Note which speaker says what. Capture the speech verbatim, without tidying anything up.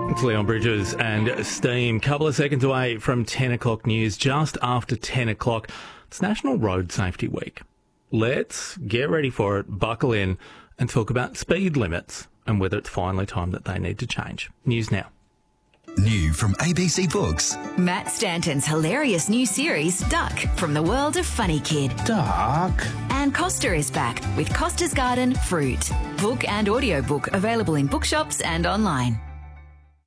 Speaker 1: It's Leon Bridges and Steam. Couple of seconds away from ten o'clock news. Just after ten o'clock, it's National Road Safety Week. Let's get ready for it, buckle in, and talk about speed limits and whether it's finally time that they need to change. News now.
Speaker 2: New from A B C Books.
Speaker 3: Matt Stanton's hilarious new series, Duck, from the world of Funny Kid.
Speaker 4: Duck.
Speaker 3: And Costa is back with Costa's Garden Fruit. Book and audiobook available in bookshops and online.